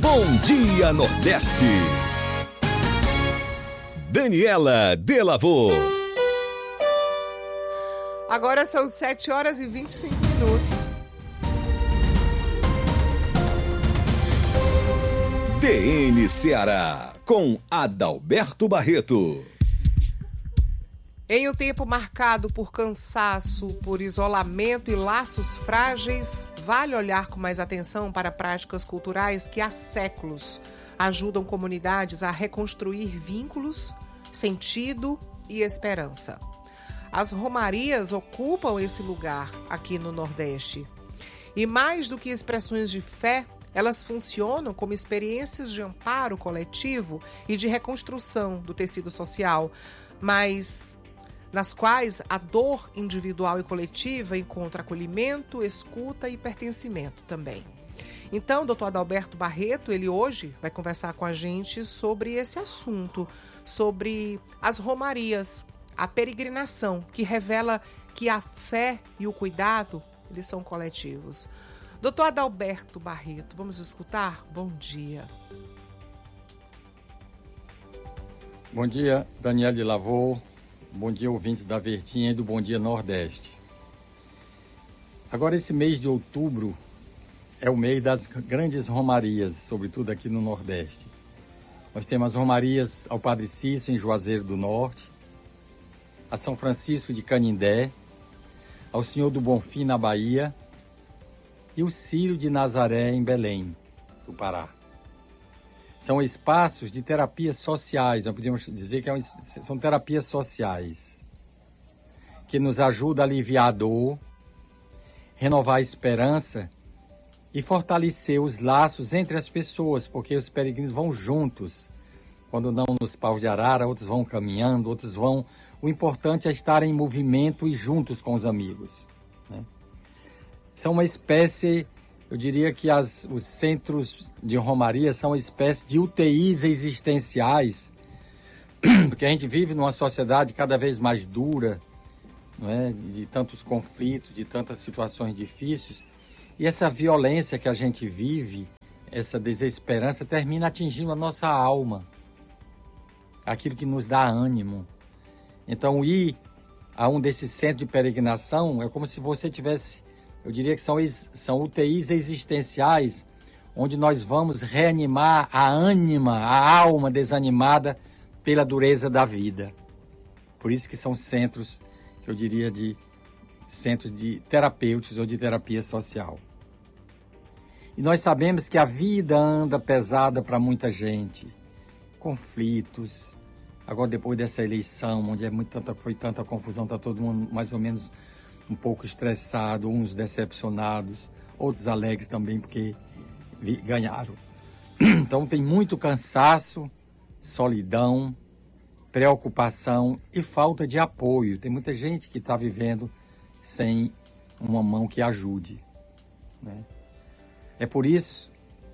Bom Dia Nordeste. Daniela Delavô. Agora são 7h25. DN Ceará, com Adalberto Barreto. Em um tempo marcado por cansaço, por isolamento e laços frágeis, vale olhar com mais atenção para práticas culturais que há séculos ajudam comunidades a reconstruir vínculos, sentido e esperança. As romarias ocupam esse lugar aqui no Nordeste. E mais do que expressões de fé, elas funcionam como experiências de amparo coletivo e de reconstrução do tecido social, mas nas quais a dor individual e coletiva encontra acolhimento, escuta e pertencimento também. Então, Dr. Adalberto Barreto, ele hoje vai conversar com a gente sobre esse assunto, sobre as romarias, a peregrinação, que revela que a fé e o cuidado, eles são coletivos. Dr. Adalberto Barreto, vamos escutar? Bom dia. Bom dia, Daniela Delavô. Bom dia, ouvintes da Verdinha e do Bom Dia Nordeste. Agora, esse mês de outubro é o mês das grandes romarias, sobretudo aqui no Nordeste. Nós temos as romarias ao Padre Cício, em Juazeiro do Norte, a São Francisco de Canindé, ao Senhor do Bonfim, na Bahia, e o Círio de Nazaré, em Belém, do Pará. São espaços de terapias sociais, nós podemos dizer que são terapias sociais, que nos ajudam a aliviar a dor, renovar a esperança e fortalecer os laços entre as pessoas, porque os peregrinos vão juntos, quando não nos paus de arara, outros vão caminhando, outros vão... O importante é estar em movimento e juntos com os amigos, né? São uma espécie... Eu diria que os centros de romaria são uma espécie de UTIs existenciais, porque a gente vive numa sociedade cada vez mais dura, não é? De tantos conflitos, de tantas situações difíceis, e essa violência que a gente vive, essa desesperança, termina atingindo a nossa alma, aquilo que nos dá ânimo. Então, ir a um desses centros de peregrinação é como se você tivesse... Eu diria que são UTIs existenciais, onde nós vamos reanimar a ânima, a alma desanimada pela dureza da vida. Por isso que são centros, que eu diria, de centros de terapêuticos ou de terapia social. E nós sabemos que a vida anda pesada para muita gente. Conflitos. Agora, depois dessa eleição, onde foi tanta confusão, está todo mundo mais ou menos... um pouco estressado, uns decepcionados, outros alegres também porque ganharam. Então tem muito cansaço, solidão, preocupação e falta de apoio. Tem muita gente que está vivendo sem uma mão que ajude, né? É por isso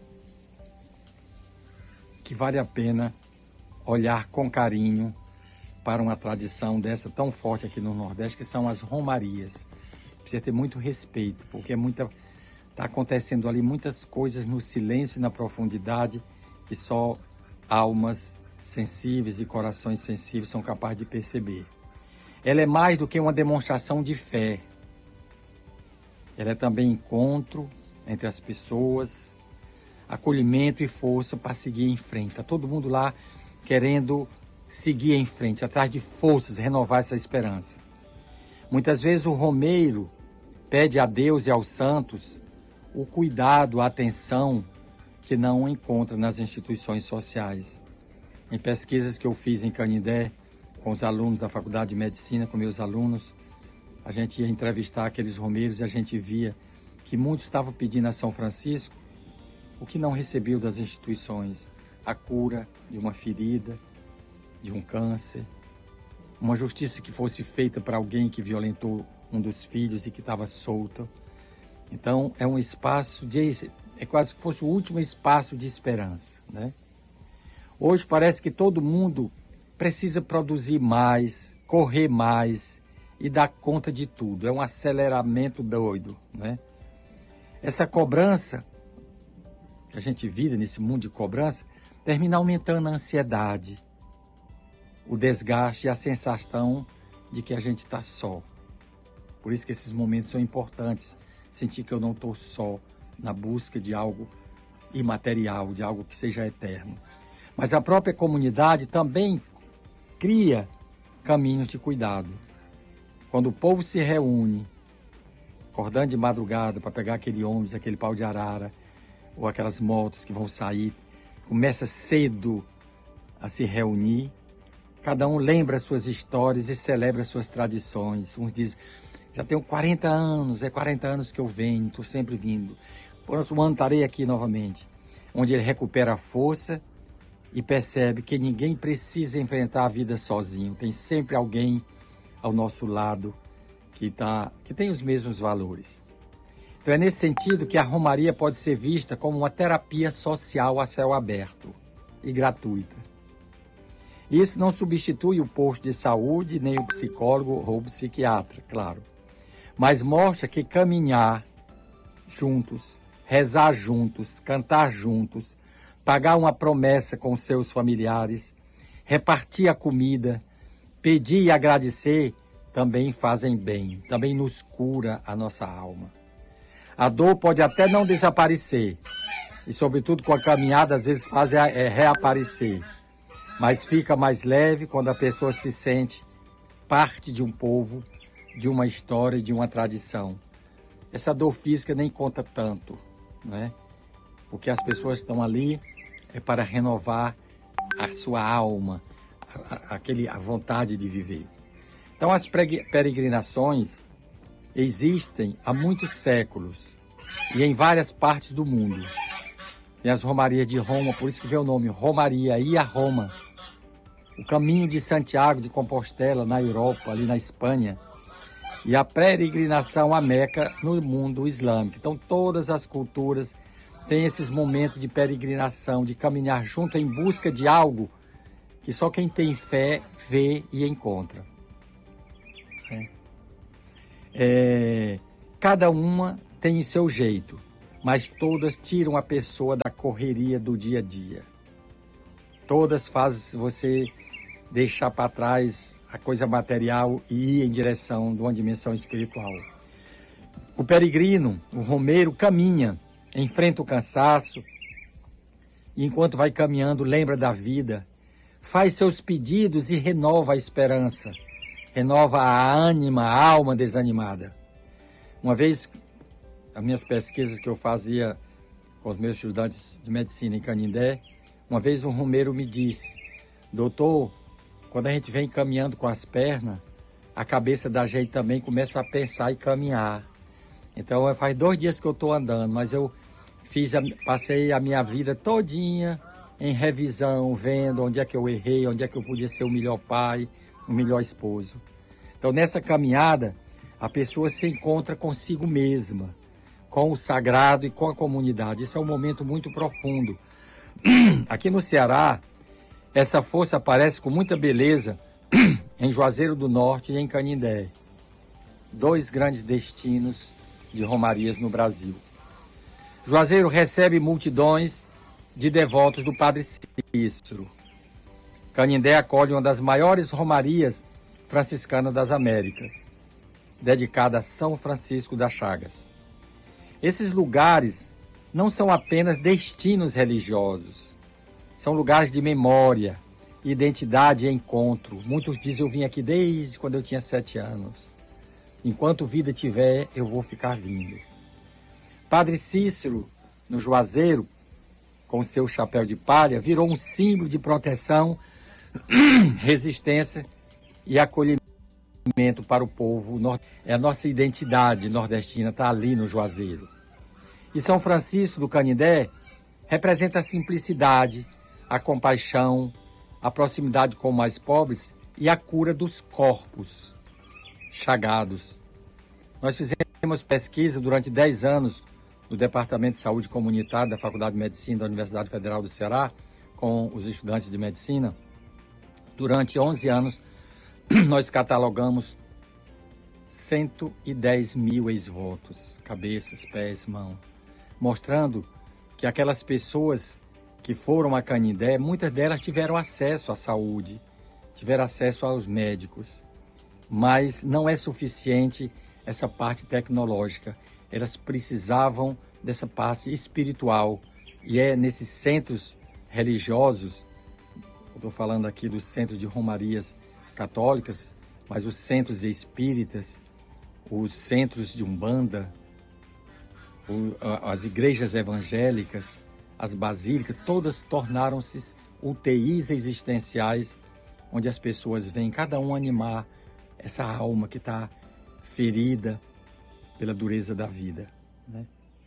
que vale a pena olhar com carinho para uma tradição dessa tão forte aqui no Nordeste, que são as romarias. Precisa ter muito respeito, porque está acontecendo ali muitas coisas no silêncio e na profundidade que só almas sensíveis e corações sensíveis são capazes de perceber. Ela é mais do que uma demonstração de fé. Ela é também encontro entre as pessoas, acolhimento e força para seguir em frente. Está todo mundo lá querendo seguir em frente, atrás de forças, renovar essa esperança. Muitas vezes o romeiro pede a Deus e aos santos o cuidado, a atenção que não encontra nas instituições sociais. Em pesquisas que eu fiz em Canindé, com os alunos da Faculdade de Medicina, com meus alunos, a gente ia entrevistar aqueles romeiros e a gente via que muitos estavam pedindo a São Francisco o que não recebeu das instituições: a cura de uma ferida, de um câncer, uma justiça que fosse feita para alguém que violentou um dos filhos e que estava solto. Então, é um espaço é quase que fosse o último espaço de esperança, né? Hoje parece que todo mundo precisa produzir mais, correr mais e dar conta de tudo. É um aceleramento doido, né? Essa cobrança, que a gente vive nesse mundo de cobrança, termina aumentando a ansiedade, o desgaste e a sensação de que a gente está só. Por isso que esses momentos são importantes, sentir que eu não estou só na busca de algo imaterial, de algo que seja eterno. Mas a própria comunidade também cria caminhos de cuidado. Quando o povo se reúne, acordando de madrugada para pegar aquele ônibus, aquele pau de arara, ou aquelas motos que vão sair, começa cedo a se reunir, cada um lembra suas histórias e celebra suas tradições. Uns dizem, já tenho 40 anos, é 40 anos que eu venho, estou sempre vindo. Próximo ano estarei aqui novamente, onde ele recupera a força e percebe que ninguém precisa enfrentar a vida sozinho. Tem sempre alguém ao nosso lado que tem os mesmos valores. Então é nesse sentido que a Romaria pode ser vista como uma terapia social a céu aberto e gratuita. Isso não substitui o posto de saúde, nem o psicólogo ou o psiquiatra, claro. Mas mostra que caminhar juntos, rezar juntos, cantar juntos, pagar uma promessa com seus familiares, repartir a comida, pedir e agradecer, também fazem bem, também nos cura a nossa alma. A dor pode até não desaparecer, e sobretudo com a caminhada às vezes faz reaparecer, mas fica mais leve quando a pessoa se sente parte de um povo, de uma história, de uma tradição. Essa dor física nem conta tanto, né? Porque as pessoas estão ali para renovar a sua alma, a vontade de viver. Então as peregrinações existem há muitos séculos e em várias partes do mundo. Tem as Romarias de Roma, por isso que veio o nome Romaria, ir a Roma. O caminho de Santiago de Compostela na Europa, ali na Espanha. E a peregrinação a Meca no mundo islâmico. Então todas as culturas têm esses momentos de peregrinação, de caminhar junto em busca de algo que só quem tem fé vê e encontra. Cada uma tem o seu jeito, mas todas tiram a pessoa da correria do dia a dia. Todas fazem você deixar para trás a coisa material e ir em direção de uma dimensão espiritual. O peregrino, o romeiro, caminha, enfrenta o cansaço, e enquanto vai caminhando, lembra da vida, faz seus pedidos e renova a esperança, renova a ânima, a alma desanimada. Uma vez, as minhas pesquisas que eu fazia com os meus estudantes de medicina em Canindé, uma vez um romeiro me disse, doutor, quando a gente vem caminhando com as pernas, a cabeça da gente também começa a pensar e caminhar. Então faz 2 dias que eu estou andando, mas eu passei a minha vida todinha em revisão, vendo onde é que eu errei, onde é que eu podia ser o melhor pai, o melhor esposo. Então nessa caminhada, a pessoa se encontra consigo mesma, com o sagrado e com a comunidade. Isso é um momento muito profundo. Aqui no Ceará, essa força aparece com muita beleza em Juazeiro do Norte e em Canindé. 2 grandes destinos de romarias no Brasil. Juazeiro recebe multidões de devotos do Padre Cícero. Canindé acolhe uma das maiores romarias franciscanas das Américas, dedicada a São Francisco das Chagas. Esses lugares não são apenas destinos religiosos, são lugares de memória, identidade e encontro. Muitos dizem, eu vim aqui desde quando eu tinha 7 anos. Enquanto vida tiver, eu vou ficar vindo. Padre Cícero, no Juazeiro, com seu chapéu de palha, virou um símbolo de proteção, resistência e acolhimento para o povo. É a nossa identidade nordestina, está ali no Juazeiro. E São Francisco do Canindé representa a simplicidade, a compaixão, a proximidade com os mais pobres e a cura dos corpos chagados. Nós fizemos pesquisa durante 10 anos no Departamento de Saúde Comunitária da Faculdade de Medicina da Universidade Federal do Ceará, com os estudantes de medicina. Durante 11 anos, nós catalogamos 110 mil ex-votos, cabeças, pés, mãos, mostrando que aquelas pessoas que foram a Canindé, muitas delas tiveram acesso à saúde, tiveram acesso aos médicos, mas não é suficiente essa parte tecnológica. Elas precisavam dessa parte espiritual, e é nesses centros religiosos, estou falando aqui dos centros de romarias católicas, mas os centros espíritas, os centros de Umbanda, as igrejas evangélicas, as basílicas, todas tornaram-se UTIs existenciais, onde as pessoas vêm, cada um animar essa alma que está ferida pela dureza da vida, né?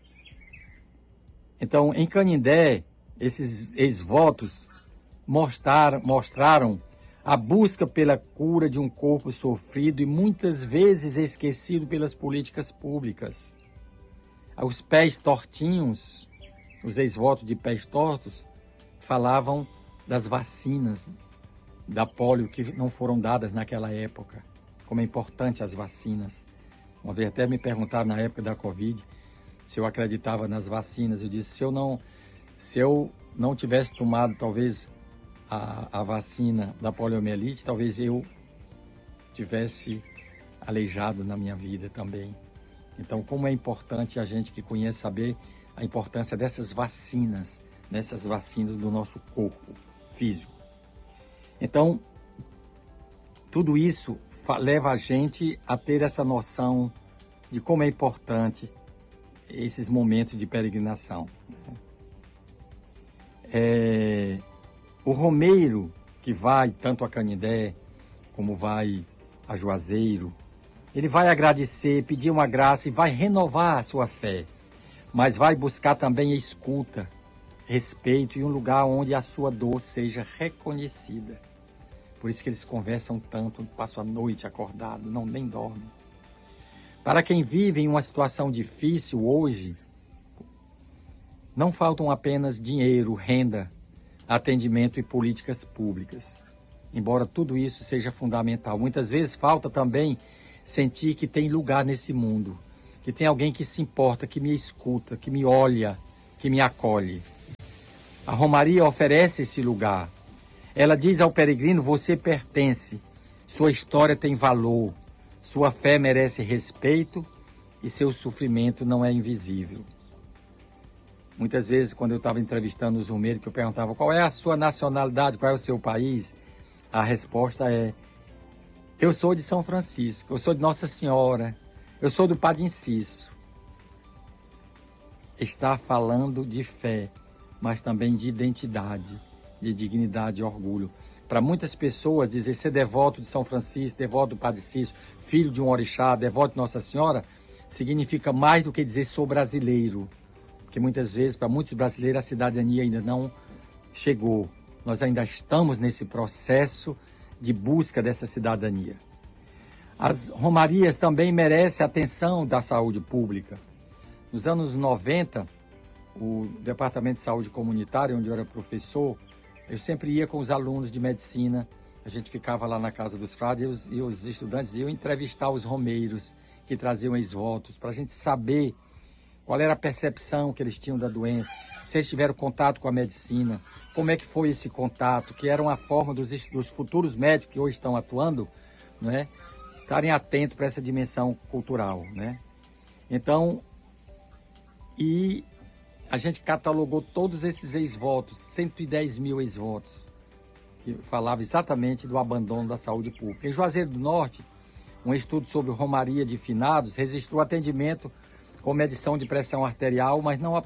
Então, em Canindé, esses ex-votos mostraram a busca pela cura de um corpo sofrido e muitas vezes esquecido pelas políticas públicas. Os pés tortinhos, os ex-votos de pés tortos, falavam das vacinas da polio que não foram dadas naquela época, como é importante as vacinas. Uma vez até me perguntaram na época da Covid se eu acreditava nas vacinas. Eu disse, se eu não tivesse tomado talvez a vacina da poliomielite, talvez eu tivesse aleijado na minha vida também. Então, como é importante a gente que conhece saber a importância dessas vacinas do nosso corpo físico. Então, tudo isso leva a gente a ter essa noção de como é importante esses momentos de peregrinação. O romeiro que vai tanto a Canindé como vai a Juazeiro, ele vai agradecer, pedir uma graça e vai renovar a sua fé, mas vai buscar também a escuta, respeito e um lugar onde a sua dor seja reconhecida. Por isso que eles conversam tanto, passam a noite acordado, nem dormem. Para quem vive em uma situação difícil hoje, não faltam apenas dinheiro, renda, atendimento e políticas públicas. Embora tudo isso seja fundamental, muitas vezes falta também sentir que tem lugar nesse mundo, que tem alguém que se importa, que me escuta, que me olha, que me acolhe. A Romaria oferece esse lugar. Ela diz ao peregrino, você pertence, sua história tem valor, sua fé merece respeito e seu sofrimento não é invisível. Muitas vezes, quando eu estava entrevistando os romeiros, que eu perguntava qual é a sua nacionalidade, qual é o seu país, a resposta é, eu sou de São Francisco, eu sou de Nossa Senhora, eu sou do Padre Inciso. Está falando de fé, mas também de identidade, de dignidade e orgulho. Para muitas pessoas, dizer ser devoto de São Francisco, devoto do Padre Inciso, filho de um orixá, devoto de Nossa Senhora, significa mais do que dizer sou brasileiro. Porque muitas vezes, para muitos brasileiros, a cidadania ainda não chegou. Nós ainda estamos nesse processo de busca dessa cidadania. As romarias também merecem a atenção da saúde pública. Nos anos 90, o Departamento de Saúde Comunitária, onde eu era professor, eu sempre ia com os alunos de medicina, a gente ficava lá na casa dos frades e os estudantes iam entrevistar os romeiros que traziam ex-votos, para a gente saber qual era a percepção que eles tinham da doença, se eles tiveram contato com a medicina, como é que foi esse contato, que era uma forma dos futuros médicos que hoje estão atuando, né, estarem atentos para essa dimensão cultural, né? Então, e a gente catalogou todos esses ex-votos, 110 mil ex-votos, que falava exatamente do abandono da saúde pública. Em Juazeiro do Norte, um estudo sobre romaria de finados registrou atendimento com medição de pressão arterial, mas não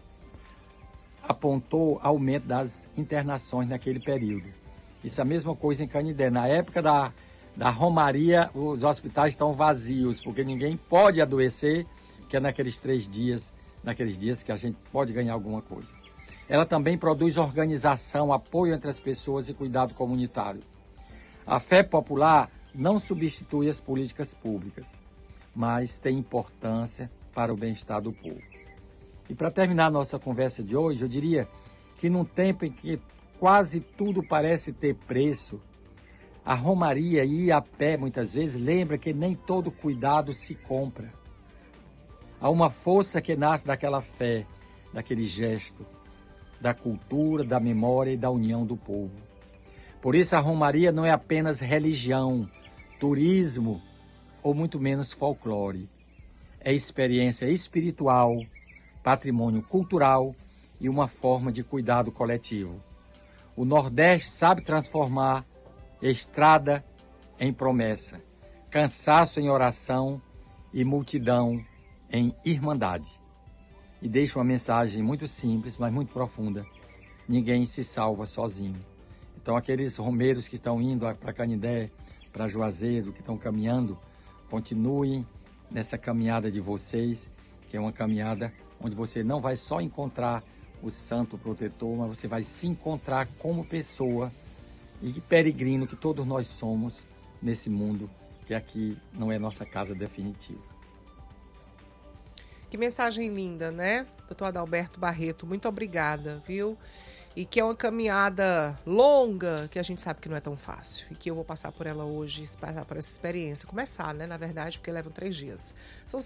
apontou aumento das internações naquele período. Isso é a mesma coisa em Canindé. Na época da romaria, os hospitais estão vazios, porque ninguém pode adoecer, que é naqueles dias que a gente pode ganhar alguma coisa. Ela também produz organização, apoio entre as pessoas e cuidado comunitário. A fé popular não substitui as políticas públicas, mas tem importância para o bem-estar do povo. E para terminar a nossa conversa de hoje, eu diria que num tempo em que quase tudo parece ter preço, a romaria ir a pé muitas vezes lembra que nem todo cuidado se compra. Há uma força que nasce daquela fé, daquele gesto, da cultura, da memória e da união do povo. Por isso a romaria não é apenas religião, turismo ou muito menos folclore. É experiência espiritual, patrimônio cultural e uma forma de cuidado coletivo. O Nordeste sabe transformar estrada em promessa, cansaço em oração e multidão em irmandade. E deixa uma mensagem muito simples, mas muito profunda. Ninguém se salva sozinho. Então aqueles romeiros que estão indo para Canindé, para Juazeiro, que estão caminhando, continuem nessa caminhada de vocês, que é uma caminhada onde você não vai só encontrar o santo protetor, mas você vai se encontrar como pessoa e peregrino que todos nós somos nesse mundo, que aqui não é nossa casa definitiva. Que mensagem linda, né? Doutor Adalberto Barreto, muito obrigada, viu? E que é uma caminhada longa, que a gente sabe que não é tão fácil. E que eu vou passar por ela hoje, passar por essa experiência. Começar, né? Na verdade, porque levam 3 dias. São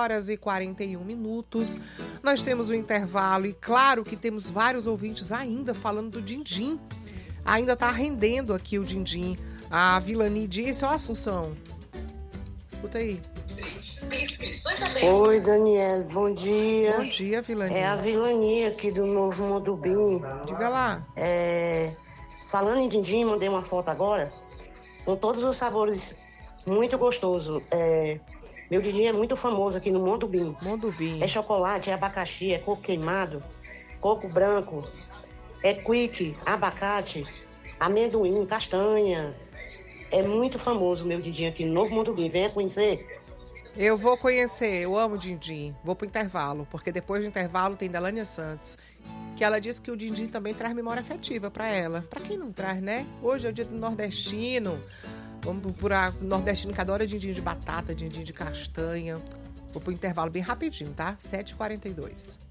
7h41. Nós temos um intervalo e claro que temos vários ouvintes ainda falando do din-din. Ainda tá rendendo aqui o din-din. A Vilani disse, ó, Assunção. Escuta aí. Inscrições abertas. Oi, Daniela, bom dia. Bom dia, Vilani. É a Vilani aqui do Novo Mondubim. Diga lá. Falando em din-din, mandei uma foto agora, com todos os sabores muito gostoso. Meu din-din é muito famoso aqui no Mondubim. Mondubim. É chocolate, é abacaxi, é coco queimado, coco branco, é quick, abacate, amendoim, castanha. É muito famoso o meu din-din aqui no Novo Mondubim. Venha conhecer. Eu vou conhecer, eu amo din-din. Vou pro intervalo, porque depois do intervalo tem Delânia Santos, que ela disse que o din-din também traz memória afetiva para ela. Para quem não traz, né? Hoje é o dia do nordestino. Vamos procurar o nordestino que adora din-din de batata, din-din de castanha. Vou pro intervalo bem rapidinho, tá? 7h42.